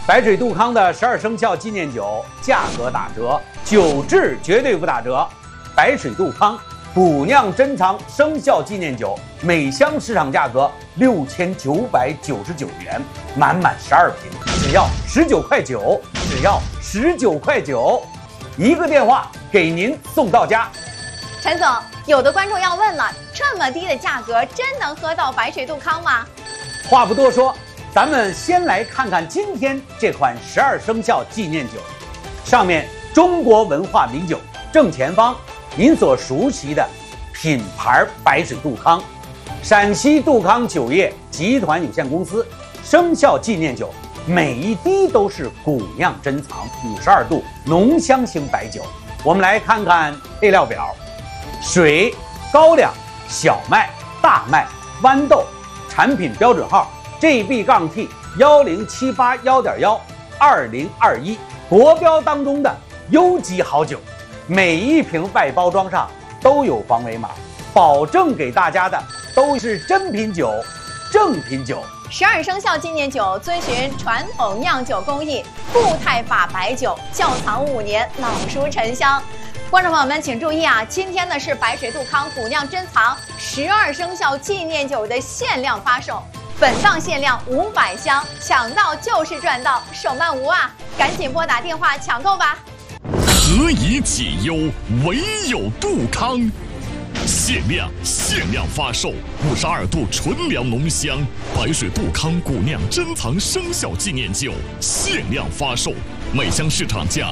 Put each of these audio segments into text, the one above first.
白水杜康的12生肖纪念酒价格打折，酒质绝对不打折。白水杜康古酿珍藏生肖纪念酒，每箱市场价格6999元，满满12瓶，只要19块9，只要19块9，一个电话给您送到家。 陈总，有的观众要问了，这么低的价格，真能喝到白水杜康吗？ 话不多说，咱们先来看看今天这款12生肖纪念酒，上面中国文化名酒，正前方您所熟悉的品牌白水杜康，陕西杜康酒业集团有限公司生肖纪念酒，每一滴都是古酿珍藏52度浓香型白酒。我们来看看配料表：水、高粱、小麦、大麦、豌豆，产品标准号 GB-T10781.12021，国标当中的优级好酒。每一瓶外包装上都有防伪码，保证给大家的都是真品酒、正品酒。 12生肖纪念酒遵循传统酿酒工艺，固态法白酒，窖藏5年，老熟陈香。观众朋友们请注意啊，今天呢是白水杜康古酿珍藏12生肖纪念酒的限量发售，本档限量500箱，抢到就是赚到，手慢无啊！赶紧拨打电话抢购吧。 何以解忧，唯有杜康。限量发售52度纯粮浓香白水杜康古酿珍藏生肖纪念酒，限量发售，每箱市场价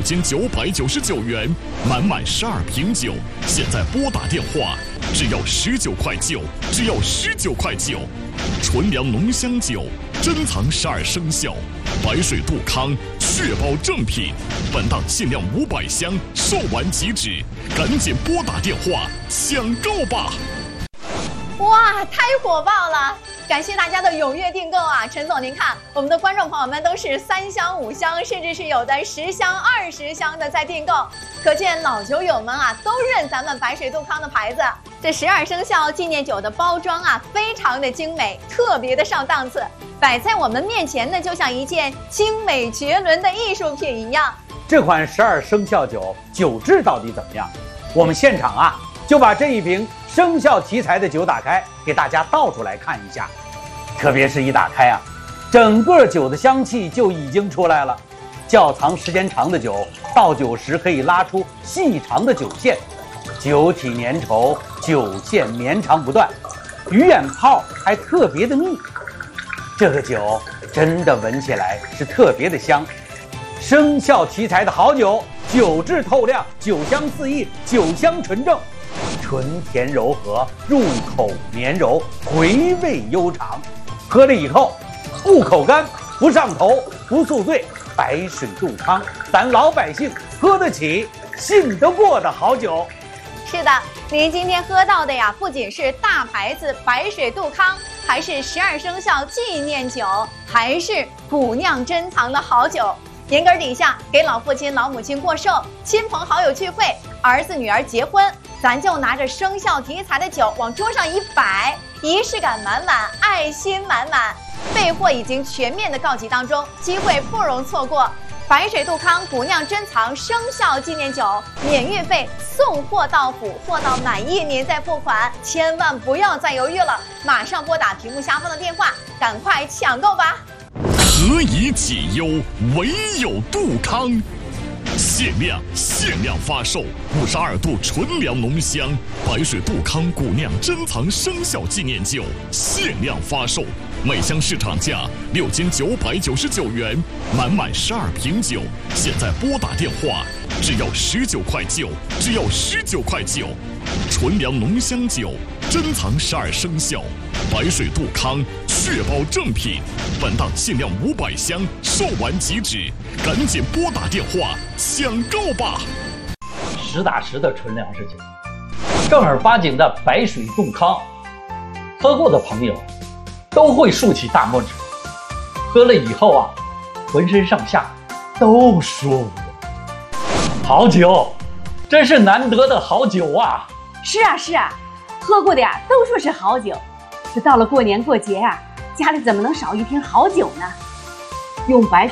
6999元，满12瓶酒，现在拨打电话只要19块9，只要19块9。纯粮浓香酒，珍藏12生肖，白水杜康，确保正品。本档限量500箱，售完即止，赶紧拨打电话抢购吧！ 哇，太火爆了！感谢大家的踊跃订购啊！陈总，您看，我们的观众朋友们都是3箱、5箱，甚至是有的10箱、20箱的在订购，可见老酒友们啊都认咱们白水杜康的牌子。这12生肖纪念酒的包装啊，非常的精美，特别的上档次，摆在我们面前呢，就像一件精美绝伦的艺术品一样。 这款12生肖酒酒质到底怎么样？我们现场啊就把这一瓶生肖题材的酒打开，给大家倒出来看一下。特别是一打开啊，整个酒的香气就已经出来了。窖藏时间长的酒，倒酒时可以拉出细长的酒线，酒体粘稠，酒线绵长不断，鱼眼泡还特别的密。这个酒真的闻起来是特别的香。生肖题材的好酒，酒质透亮，酒香四溢，酒香纯正，醇甜柔和，入口绵柔，回味悠长。喝了以后不口干，不上头，不宿醉。白水杜康，咱老百姓喝得起，信得过的好酒。 是的，您今天喝到的呀，不仅是大牌子白水杜康，还是12生肖纪念酒，还是古酿珍藏的好酒。年根底下给老父亲老母亲过寿，亲朋好友聚会，儿子女儿结婚，咱就拿着生肖题材的酒往桌上一摆，仪式感满满，爱心满满。备货已经全面的告急当中，机会不容错过。白水杜康古酿珍藏生肖纪念酒，免运费，送货到府，货到满意您再付款，千万不要再犹豫了，马上拨打屏幕下方的电话，赶快抢购吧！ 何以解忧，唯有杜康。限量发售52度纯粮浓香白水杜康古酿珍藏生肖纪念酒，限量发售，每箱市场价6999元，满12瓶酒，现在拨打电话只要19块9，只要19块9。纯粮浓香酒，珍藏12生肖，白水杜康，确保正品。本档限量500箱，售完即止，赶紧拨打电话抢购吧！ 实打实的纯粮食酒，正儿八经的白水杜康，喝过的朋友都会竖起大拇指，喝了以后啊，浑身上下都舒服。好酒，真是难得的好酒啊！ 是啊，喝过的呀都说是好酒，这到了过年过节呀，家里怎么能少一瓶好酒呢？用白